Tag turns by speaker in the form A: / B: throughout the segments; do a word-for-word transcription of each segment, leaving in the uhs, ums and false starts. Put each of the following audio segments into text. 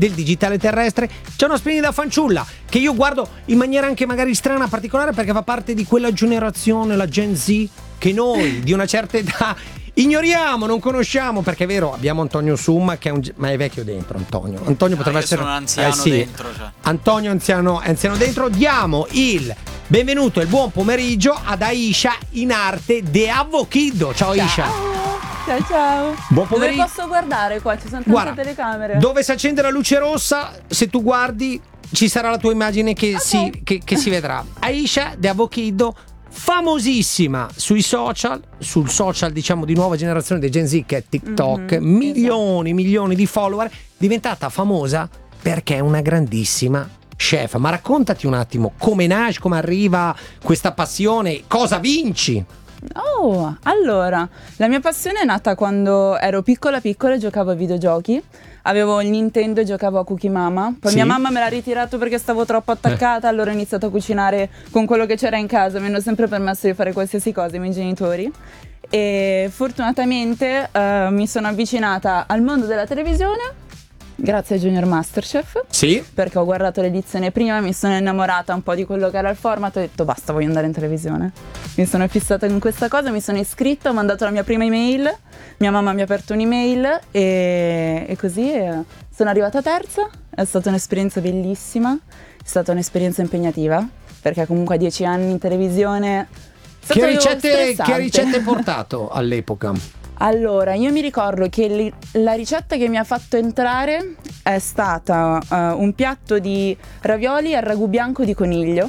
A: del digitale terrestre. C'è una splendida fanciulla che io guardo in maniera anche magari strana, particolare, perché fa parte di quella generazione, la Gen Z, che noi di una certa età ignoriamo, non conosciamo, perché è vero, abbiamo Antonio Summa che è un, ma è vecchio dentro. Antonio Antonio
B: no,
A: potrebbe
B: io
A: essere
B: sono un anziano
A: eh sì,
B: dentro, cioè.
A: Antonio anziano, anziano dentro. Diamo il benvenuto e il buon pomeriggio ad Aisha in arte De Avokiddo. Ciao Aisha.
C: Ciao ciao.
A: Buon pomeriggio.
C: Dove posso guardare qua? Ci sono tante
A: Guarda,
C: telecamere.
A: dove si accende la luce rossa, se tu guardi ci sarà la tua immagine che,
C: okay.
A: si, che, che si vedrà. Aisha De Avokiddo, famosissima sui social, sul social diciamo di nuova generazione dei Gen Z, che è TikTok,
C: mm-hmm,
A: milioni, esatto. milioni di follower, diventata famosa perché è una grandissima chef. Ma raccontati un attimo come nasce, come arriva questa passione, cosa vinci?
C: Oh, allora, la mia passione è nata quando ero piccola piccola e giocavo ai videogiochi. Avevo il Nintendo e giocavo a Cookie Mama. Poi sì. mia mamma me l'ha ritirato perché stavo troppo attaccata, eh. allora ho iniziato a cucinare con quello che c'era in casa. Mi hanno sempre permesso di fare qualsiasi cosa i miei genitori. E fortunatamente uh, mi sono avvicinata al mondo della televisione grazie a Junior Masterchef.
A: Sì.
C: Perché ho guardato l'edizione prima, mi sono innamorata un po' di quello che era il format, ho detto basta, voglio andare in televisione. Mi sono fissata con questa cosa, mi sono iscritta, ho mandato la mia prima email, mia mamma mi ha aperto un'email e, e così sono arrivata terza. È stata un'esperienza bellissima, è stata un'esperienza impegnativa, perché comunque a dieci anni in televisione
A: che ricette, che ricette hai portato all'epoca?
C: Allora, io mi ricordo che li, la ricetta che mi ha fatto entrare è stata uh, un piatto di ravioli al ragù bianco di coniglio.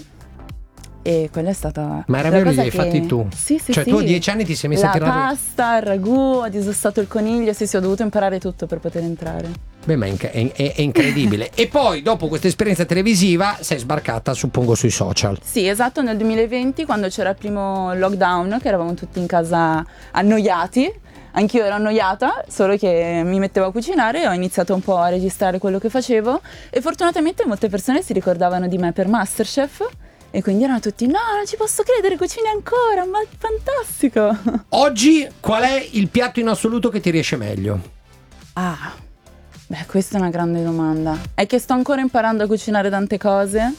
C: E quella è stata.
A: Ma i ravioli li hai che... fatti tu?
C: Sì, sì,
A: cioè
C: sì.
A: tu a dieci anni ti sei messa
C: la
A: a tirare
C: la pasta, il ragù, ho dissostato il coniglio. Sì, sì, ho dovuto imparare tutto per poter entrare.
A: Beh, ma è, inc- è, è incredibile. E poi dopo questa esperienza televisiva sei sbarcata, suppongo, sui social.
C: Sì, esatto, nel duemilaventi, quando c'era il primo lockdown, che eravamo tutti in casa annoiati. Anch'io ero annoiata, solo che mi mettevo a cucinare e ho iniziato un po' a registrare quello che facevo e fortunatamente molte persone si ricordavano di me per Masterchef e quindi erano tutti no, non ci posso credere, cucini ancora, ma fantastico!
A: Oggi qual è il piatto in assoluto che ti riesce meglio?
C: Ah, beh, questa è una grande domanda. È che sto ancora imparando a cucinare tante cose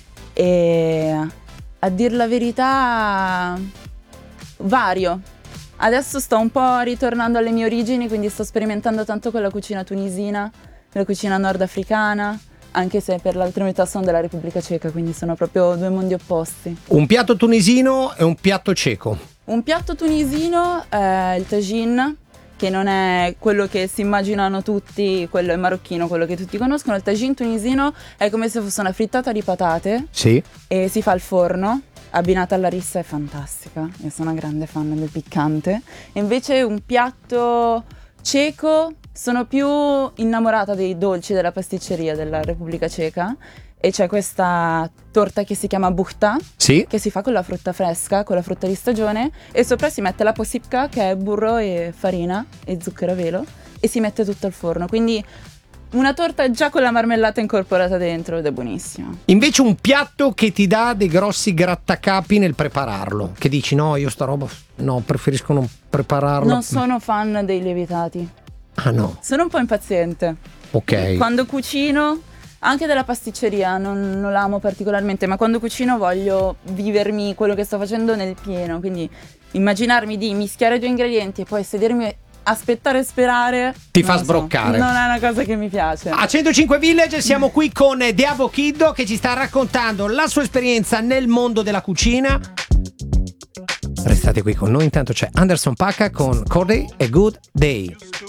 C: e a dir la verità vario. Adesso sto un po' ritornando alle mie origini, quindi sto sperimentando tanto con la cucina tunisina, la cucina nordafricana, anche se per l'altra metà sono della Repubblica Ceca, quindi sono proprio due mondi opposti.
A: Un piatto tunisino e un piatto ceco.
C: Un piatto tunisino è il tagine, che non è quello che si immaginano tutti, quello è marocchino, quello che tutti conoscono. Il tagine tunisino è come se fosse una frittata di patate.
A: Sì. E
C: si fa al forno. Abbinata alla rissa è fantastica, io sono una grande fan del piccante. E invece un piatto ceco, sono più innamorata dei dolci della pasticceria della Repubblica Ceca e c'è questa torta che si chiama buhta,
A: sì,
C: che si fa con la frutta fresca, con la frutta di stagione e sopra si mette la posipka, che è burro e farina e zucchero a velo, e si mette tutto al forno, quindi una torta già con la marmellata incorporata dentro ed è buonissima.
A: Invece un piatto che ti dà dei grossi grattacapi nel prepararlo, che dici no, io sta roba no, preferisco non prepararlo.
C: Non sono fan dei lievitati.
A: Ah no?
C: Sono un po' impaziente.
A: Ok.
C: Quando cucino, anche della pasticceria non, non la amo particolarmente, ma quando cucino voglio vivermi quello che sto facendo nel pieno, quindi immaginarmi di mischiare due ingredienti e poi sedermi, aspettare e sperare
A: ti fa sbroccare.
C: So, non è una cosa che mi piace.
A: A centocinque Village siamo qui con De Avokiddo che ci sta raccontando la sua esperienza nel mondo della cucina. Restate qui con noi, intanto c'è Anderson Paak con Corday A Good Day.